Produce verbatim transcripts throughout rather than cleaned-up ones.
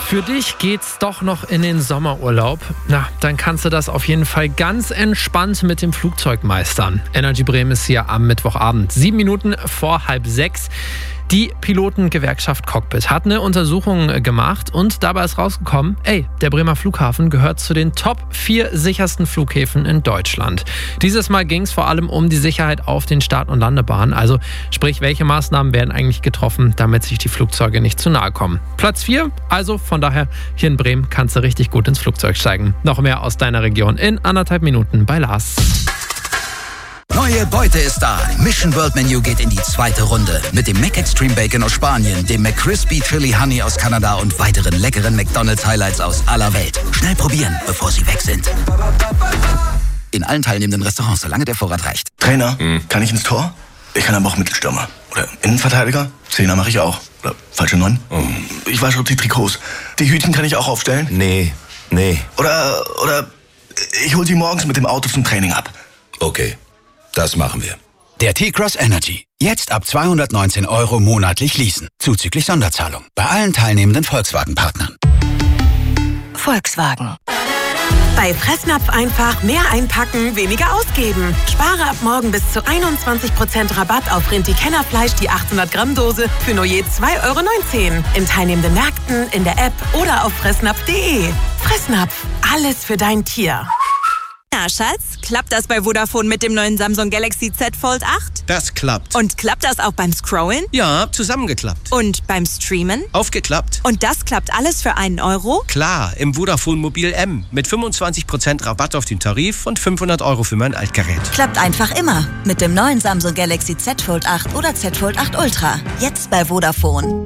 Für dich geht's doch noch in den Sommerurlaub. Na, dann kannst du das auf jeden Fall ganz entspannt mit dem Flugzeug meistern. Energy Bremen ist hier am Mittwochabend, sieben Minuten vor halb sechs. Die Pilotengewerkschaft Cockpit hat eine Untersuchung gemacht und dabei ist rausgekommen, ey, der Bremer Flughafen gehört zu den Top vier sichersten Flughäfen in Deutschland. Dieses Mal ging es vor allem um die Sicherheit auf den Start- und Landebahnen. Also sprich, welche Maßnahmen werden eigentlich getroffen, damit sich die Flugzeuge nicht zu nahe kommen. Platz vier, also von daher hier in Bremen kannst du richtig gut ins Flugzeug steigen. Noch mehr aus deiner Region in anderthalb Minuten bei Lars. Neue Beute ist da. Mission World Menu geht in die zweite Runde. Mit dem McExtreme Bacon aus Spanien, dem McCrispy Chili Honey aus Kanada und weiteren leckeren McDonald's Highlights aus aller Welt. Schnell probieren, bevor sie weg sind. In allen teilnehmenden Restaurants, solange der Vorrat reicht. Trainer, mhm. kann ich ins Tor? Ich kann aber auch Mittelstürmer. Oder Innenverteidiger? Zehner mache ich auch. Oder falsche Neun? Mhm. Ich wasche die Trikots. Die Hütchen kann ich auch aufstellen? Nee, nee. Oder, oder ich hol sie morgens mit dem Auto zum Training ab. Okay. Das machen wir. Der T-Cross Energy. Jetzt ab zweihundertneunzehn Euro monatlich leasen. Zuzüglich Sonderzahlung. Bei allen teilnehmenden Volkswagen-Partnern. Volkswagen. Bei Fressnapf einfach mehr einpacken, weniger ausgeben. Spare ab morgen bis zu einundzwanzig Prozent Rabatt auf Rinti-Kennerfleisch, die achthundert Gramm Dose für nur je zwei Euro neunzehn. In teilnehmenden Märkten, in der App oder auf fressnapf punkt de. Fressnapf. Alles für dein Tier. Na, Schatz, klappt das bei Vodafone mit dem neuen Samsung Galaxy Z Fold acht? Das klappt. Und klappt das auch beim Scrollen? Ja, zusammengeklappt. Und beim Streamen? Aufgeklappt. Und das klappt alles für einen Euro? Klar, im Vodafone Mobil M. Mit fünfundzwanzig Prozent Rabatt auf den Tarif und fünfhundert Euro für mein Altgerät. Klappt einfach immer. Mit dem neuen Samsung Galaxy Z Fold acht oder Z Fold acht Ultra. Jetzt bei Vodafone.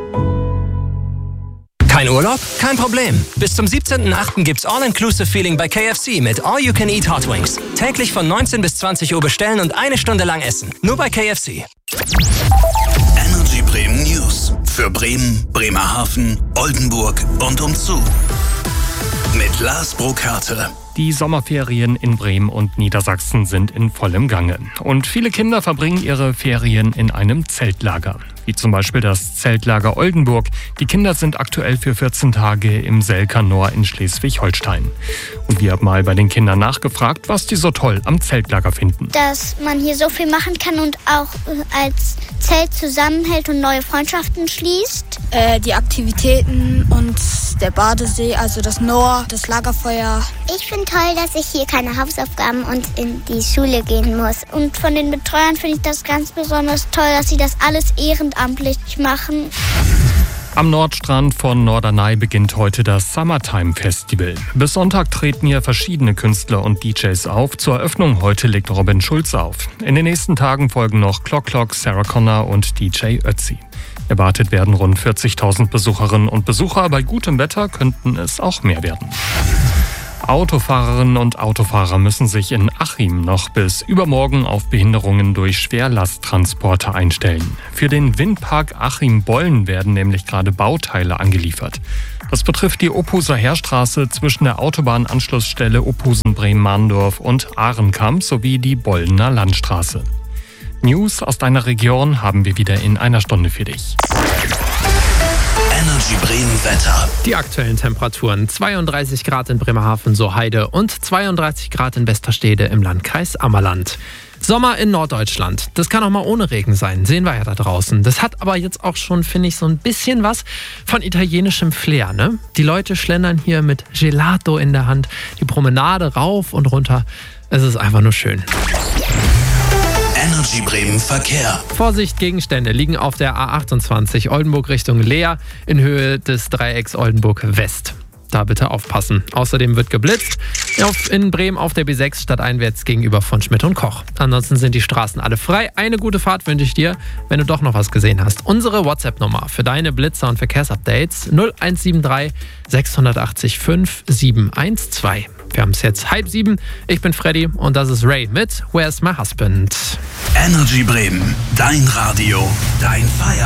Kein Urlaub? Kein Problem. Bis zum siebzehnten achten gibt's All-Inclusive-Feeling bei K F C mit All-You-Can-Eat Hot Wings. Täglich von neunzehn bis zwanzig Uhr bestellen und eine Stunde lang essen. Nur bei K F C. Energy Bremen News. Für Bremen, Bremerhaven, Oldenburg und umzu. Mit Lars Burkhardt. Die Sommerferien in Bremen und Niedersachsen sind in vollem Gange. Und viele Kinder verbringen ihre Ferien in einem Zeltlager. Wie zum Beispiel das Zeltlager Oldenburg. Die Kinder sind aktuell für vierzehn Tage im Selkanor in Schleswig-Holstein. Und wir haben mal bei den Kindern nachgefragt, was die so toll am Zeltlager finden. Dass man hier so viel machen kann und auch als Zelt zusammenhält und neue Freundschaften schließt. Äh, die Aktivitäten und der Badesee, also das Noor, das Lagerfeuer. Ich finde toll, dass ich hier keine Hausaufgaben und in die Schule gehen muss. Und von den Betreuern finde ich das ganz besonders toll, dass sie das alles ehrenamtlich machen. Am Nordstrand von Norderney beginnt heute das Summertime Festival. Bis Sonntag treten hier verschiedene Künstler und D Js auf. Zur Eröffnung heute legt Robin Schulz auf. In den nächsten Tagen folgen noch Clock Clock, Sarah Connor und D J Ötzi. Erwartet werden rund vierzigtausend Besucherinnen und Besucher. Bei gutem Wetter könnten es auch mehr werden. Autofahrerinnen und Autofahrer müssen sich in Achim noch bis übermorgen auf Behinderungen durch Schwerlasttransporte einstellen. Für den Windpark Achim-Bollen werden nämlich gerade Bauteile angeliefert. Das betrifft die Ophuser Heerstraße zwischen der Autobahnanschlussstelle Ophusen-Bremen-Mahndorf und Ahrenkamp sowie die Bollener Landstraße. News aus deiner Region haben wir wieder in einer Stunde für dich. Energy Bremen Wetter. Die aktuellen Temperaturen: zweiunddreißig Grad in Bremerhaven, Soheide und zweiunddreißig Grad in Westerstede im Landkreis Ammerland. Sommer in Norddeutschland. Das kann auch mal ohne Regen sein, sehen wir ja da draußen. Das hat aber jetzt auch schon, finde ich, so ein bisschen was von italienischem Flair, ne? Die Leute schlendern hier mit Gelato in der Hand, die Promenade rauf und runter. Es ist einfach nur schön. Energy Bremen Verkehr. Vorsicht, Gegenstände liegen auf der A achtundzwanzig Oldenburg Richtung Leer in Höhe des Dreiecks Oldenburg West. Da bitte aufpassen. Außerdem wird geblitzt auf, in Bremen auf der B sechs stadteinwärts gegenüber von Schmidt und Koch. Ansonsten sind die Straßen alle frei. Eine gute Fahrt wünsche ich dir, wenn du doch noch was gesehen hast. Unsere WhatsApp-Nummer für deine Blitzer- und Verkehrsupdates null eins sieben drei sechs acht fünf sieben eins zwei. Wir haben es jetzt halb sieben. Ich bin Freddy und das ist Ray mit Where's My Husband? Energy Bremen, dein Radio, dein Feier.